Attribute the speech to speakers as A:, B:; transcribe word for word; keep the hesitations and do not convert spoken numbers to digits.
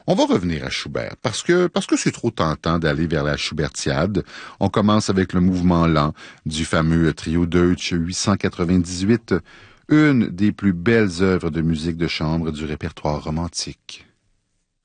A: On va revenir à Schubert, parce que parce que c'est trop tentant d'aller vers la Schubertiade. On commence avec le mouvement lent du fameux trio Deutsch huit cent quatre-vingt-dix-huit, une des plus belles œuvres de musique de chambre du répertoire romantique.